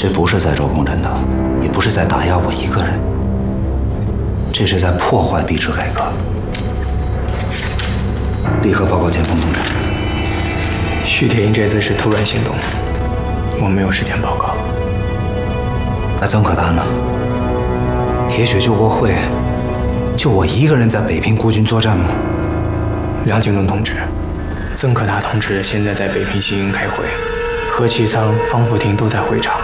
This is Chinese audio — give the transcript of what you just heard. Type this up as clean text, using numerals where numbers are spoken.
这不是在周公真的，也不是在打压我一个人，这是在破坏币制改革。立刻报告前锋同志。 徐铁英这次是突然行动，我没有时间报告。 那曾可达呢？铁血救国会就我一个人在北平孤军作战吗？ 梁景伦同志，曾可达同志现在在北平新营开会，何其仓、方步亭都在会场。